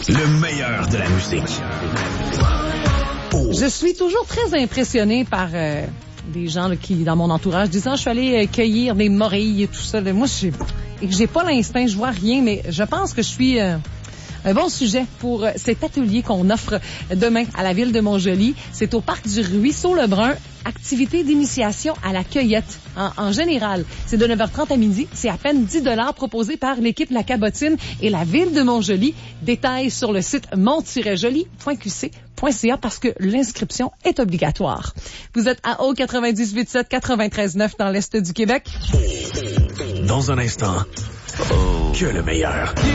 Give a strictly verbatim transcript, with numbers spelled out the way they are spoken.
Le meilleur de la musique. Je suis toujours très impressionnée par euh, des gens là, qui, dans mon entourage, disant je suis allée euh, cueillir des morilles et tout ça. Là. Moi, je j'ai pas l'instinct, je vois rien, mais je pense que je suis euh, un bon sujet pour euh, cet atelier qu'on offre demain à la ville de Montjoly. C'est au parc du Ruisseau-le-Brun. Activité d'initiation à la cueillette en, en général. C'est de neuf heures trente à midi. C'est à peine dix dollars proposés par l'équipe La Cabotine et la ville de Montjoly. Détails sur le site mont tiret joly point q c point c a parce que l'inscription est obligatoire. Vous êtes à O quatre-vingt-dix-huit sept quatre-vingt-treize neuf dans l'Est du Québec. Dans un instant, que le meilleur.